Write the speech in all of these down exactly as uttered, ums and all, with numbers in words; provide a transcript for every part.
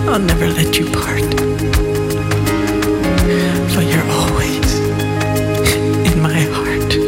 I'll never let you part. For you're always in my heart.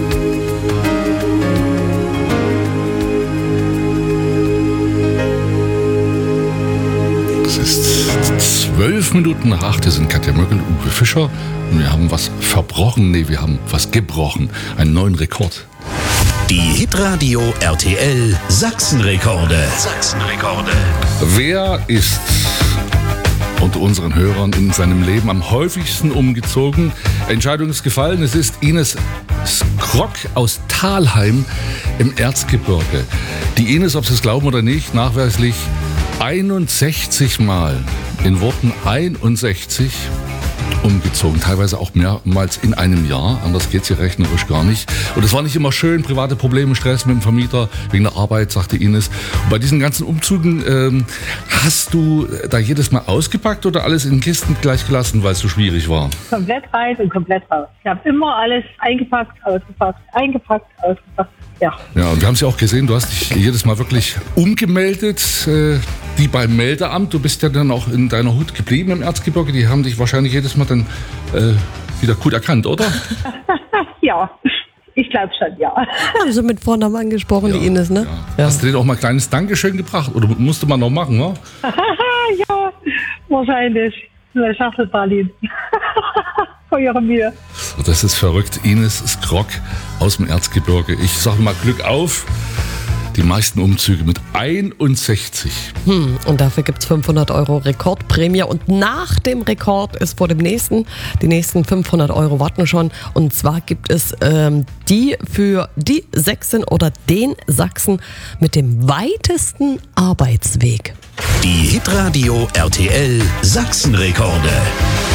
Es ist zwölf Minuten nach acht. Wir sind Katja Möckel und Uwe Fischer. Und wir haben was verbrochen. Nee, wir haben was gebrochen. Einen neuen Rekord. Die Hitradio R T L Sachsenrekorde. Sachsenrekorde. Wer ist unter unseren Hörern in seinem Leben am häufigsten umgezogen? Entscheidung ist gefallen. Es ist Ines Skrock aus Thalheim im Erzgebirge. Die Ines, ob Sie es glauben oder nicht, nachweislich einundsechzig Mal, in Worten einundsechzig, umgezogen. Teilweise auch mehrmals in einem Jahr. Anders geht es hier rechnerisch gar nicht. Und es war nicht immer schön. Private Probleme, Stress mit dem Vermieter wegen der Arbeit, sagte Ines. Und bei diesen ganzen Umzügen, ähm, hast du da jedes Mal ausgepackt oder alles in Kisten gleich gelassen, weil es so schwierig war? Komplett rein und komplett raus. Ich habe immer alles eingepackt, ausgepackt, eingepackt, ausgepackt. Ja. Ja, und wir haben es ja auch gesehen, du hast dich jedes Mal wirklich umgemeldet, äh, die beim Meldeamt, du bist ja dann auch in deiner Hut geblieben im Erzgebirge, die haben dich wahrscheinlich jedes Mal dann äh, wieder gut erkannt, oder? Ja, ich glaube schon, ja. Haben Sie mit Vornamen angesprochen, Ja, die Ines, ne? Ja. Ja. Hast du denen auch mal ein kleines Dankeschön gebracht oder musste man noch machen, ne? Ja, wahrscheinlich. Eine Schachtel Berlin. Vor ihrer Mühe. Das ist verrückt. Ines Skrock aus dem Erzgebirge. Ich sage mal Glück auf. Die meisten Umzüge mit einundsechzig. Hm, und dafür gibt es fünfhundert Euro Rekordprämie. Und nach dem Rekord ist vor dem nächsten, die nächsten fünfhundert Euro warten schon. Und zwar gibt es ähm, die für die Sächsin oder den Sachsen mit dem weitesten Arbeitsweg. Die Hitradio R T L Sachsenrekorde.